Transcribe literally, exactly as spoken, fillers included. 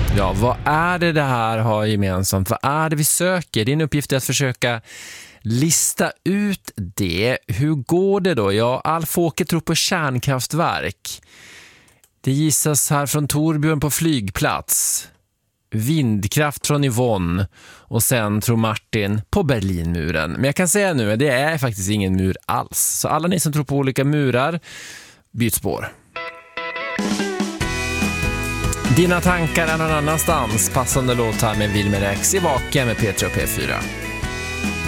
Ja, vad är det det här har gemensamt? Vad är det vi söker? Din uppgift är att försöka lista ut det. Hur går det då? Ja, Alf Åke tror på kärnkraftverk. Det gissas här från Torbjörn på flygplats. Vindkraft från Yvonne. Och sen tror Martin på Berlinmuren. Men jag kan säga nu att det är faktiskt ingen mur alls. Så alla ni som tror på olika murar, byt spår. Dina tankar är någon annanstans. Passande låt här med Wilmer X i Vaken med P tre och P fyra.